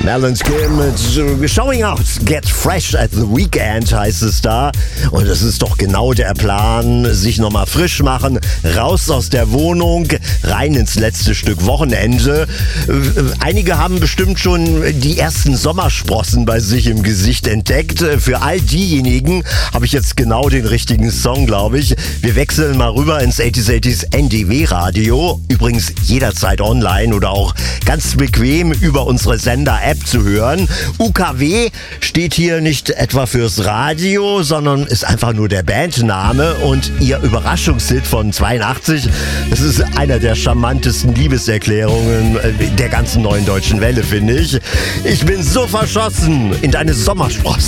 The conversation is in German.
Melons Kim mit Showing Out, Get Fresh at the Weekend heißt es da. Und es ist doch genau der Plan, sich nochmal frisch machen, raus aus der Wohnung, rein ins letzte Stück Wochenende. Einige haben bestimmt schon die ersten Sommersprossen bei sich im Gesicht entdeckt. Für all diejenigen habe ich jetzt genau den richtigen Song, glaube ich. Wir wechseln mal rüber ins 80s NDW Radio. Übrigens jederzeit online oder auch ganz bequem über unsere Sender-App zu hören. UKW steht hier nicht etwa fürs Radio, sondern ist einfach nur der Bandname und ihr Überraschungshit von 82. Das ist einer der charmantesten Liebeserklärungen der ganzen neuen deutschen Welle, finde ich. Ich bin so verschossen in deine Sommersprossen.